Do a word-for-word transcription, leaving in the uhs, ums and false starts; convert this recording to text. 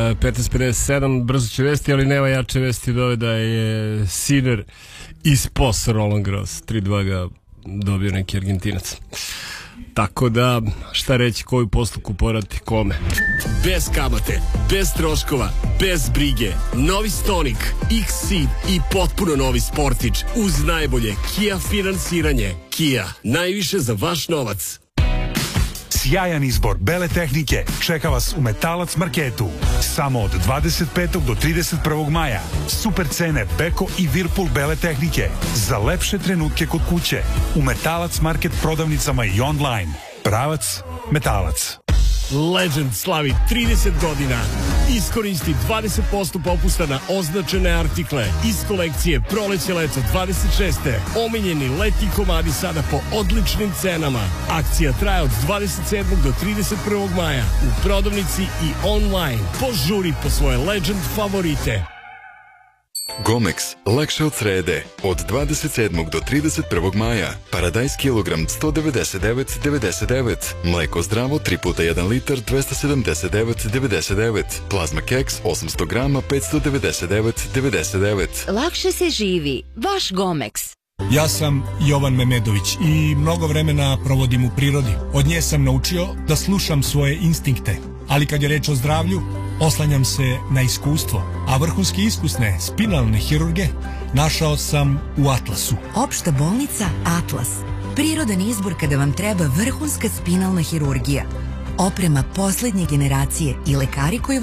petnaest pedeset sedam, brzo će vesti, ali nema jače vesti od ove da je Sinner ispos Roland Garros. tri dva ga dobio neki Argentinac. Tako da, šta reći, koju postupku porati kome? Bez kamate, bez troškova, bez brige. Novi Stonic, X-Seed i potpuno novi Sportić uz najbolje Kia finansiranje. Kia, najviše za vaš novac. Sjajan izbor bele tehnike čeka vas u Metalac marketu. Samo od dvadeset petog do trideset prvog maja. Super cene Beko i Whirlpool bele tehnike. Za lepše trenutke kod kuće. U Metalac market prodavnicama i online. Pravac Metalac. Legend slavi trideset godina. Iskoristi dvadeset posto popusta na označene artikle iz kolekcije Proleće leto dvadeset šeste. Omiljeni letnji komadi sada po odličnim cenama. Akcija traje od dvadeset sedmog do trideset prvog maja u prodavnici i online. Požuri po svoje Legend favorite. Gomex, lakše od srede. Od dvadeset sedmog do trideset prvog maja. Paradajz kilogram sto devedeset devet zarez devedeset devet. Mleko zdravo tri puta jedan litar dvesta sedamdeset devet zarez devedeset devet. Plazma keks osamsto grama petsto devedeset devet zarez devedeset devet. Lakše se živi. Vaš Gomex. Ja sam Jovan Memedović i mnogo vremena provodim u prirodi. Od nje sam naučio da slušam svoje instinkte. Ali kad je reč o zdravlju, oslanjam se na iskustvo. A vrhunski iskusne spinalne hirurge našao sam u Atlasu. Opšta bolnica Atlas. Prirodan izbor kada vam treba vrhunska spinalna hirurgija. Oprema poslednje generacije i lekari koji